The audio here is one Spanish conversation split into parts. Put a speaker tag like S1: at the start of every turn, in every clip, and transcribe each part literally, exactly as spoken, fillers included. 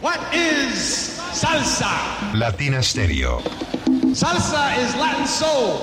S1: What is salsa?
S2: Latina Stereo.
S1: Salsa is Latin soul.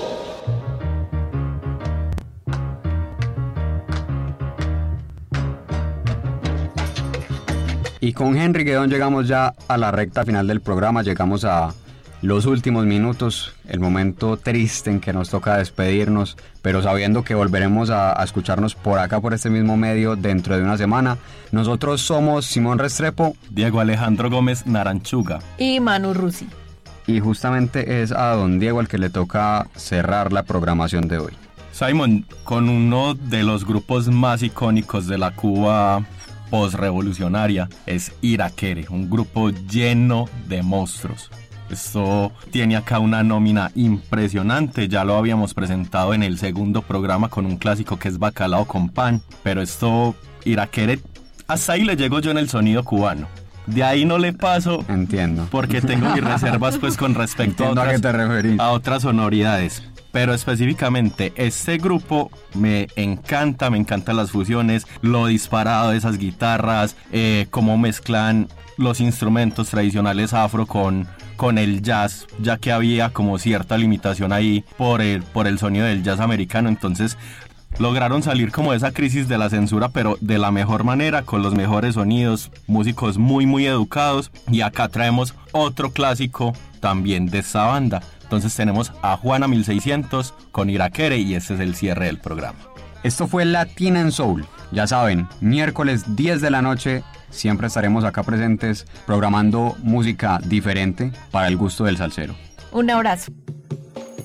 S3: Y con Henry Guedón llegamos ya a la recta final del programa, llegamos a los últimos minutos, el momento triste en que nos toca despedirnos, pero sabiendo que volveremos a, a escucharnos por acá, por este mismo medio, dentro de una semana. Nosotros somos Simón Restrepo,
S4: Diego Alejandro Gómez Naranchuga
S5: y Manu Rusi.
S3: Y justamente es a don Diego el que le toca cerrar la programación de hoy.
S4: Simon, con uno de los grupos más icónicos de la Cuba postrevolucionaria, es Irakere, un grupo lleno de monstruos. Esto tiene acá una nómina impresionante, ya lo habíamos presentado en el segundo programa con un clásico que es Bacalao con Pan, pero esto, Irakere, hasta ahí le llego yo en el sonido cubano. De ahí no le paso.
S3: Entiendo.
S4: Porque tengo mis reservas pues con respecto a otras,
S3: a, qué te referís.
S4: a otras sonoridades. Pero específicamente este grupo me encanta, me encantan las fusiones, lo disparado de esas guitarras, eh, cómo mezclan los instrumentos tradicionales afro con, con el jazz, ya que había como cierta limitación ahí por el, por el sonido del jazz americano. Entonces lograron salir como de esa crisis de la censura, pero de la mejor manera, con los mejores sonidos, músicos muy muy educados. Y acá traemos otro clásico también de esta banda. Entonces tenemos a Juana mil seiscientos con Irakere y este es el cierre del programa.
S3: Esto fue Latina en Soul. Ya saben, miércoles diez de la noche siempre estaremos acá presentes programando música diferente para el gusto del salsero.
S5: Un abrazo.